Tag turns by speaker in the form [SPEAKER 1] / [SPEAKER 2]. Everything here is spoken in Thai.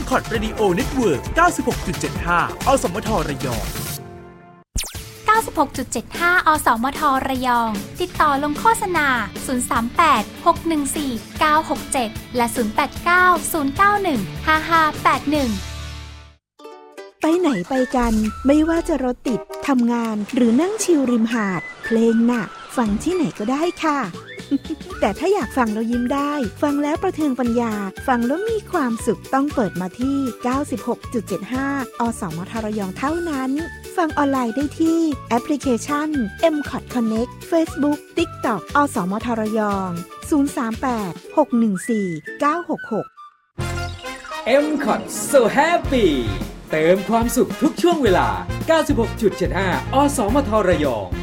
[SPEAKER 1] MCOT Radio Network 96.75 อสมทระยอง
[SPEAKER 2] 96.75 อสมทระยองติดต่อลงโฆษณา038 614 967และ089 091 5581
[SPEAKER 3] ไปไหนไปกันไม่ว่าจะรถติดทำงานหรือนั่งชิลริมหาดเพลงน่ะฟังที่ไหนก็ได้ค่ะ แต่ถ้าอยากฟังแล้วยิ้มได้ฟังแล้วประเทืองปัญญาฟังแล้วมีความสุขต้องเปิดมาที่ 96.75 อสมทระยองเท่านั้นฟังออนไลน์ได้ที่แอปพลิเคชัน MCOT Connect Facebook TikTok อสมทระยอง038 614 966
[SPEAKER 4] MCOT So Happy เติมความสุขทุกช่วงเวลา 96.75 อสมทระยอง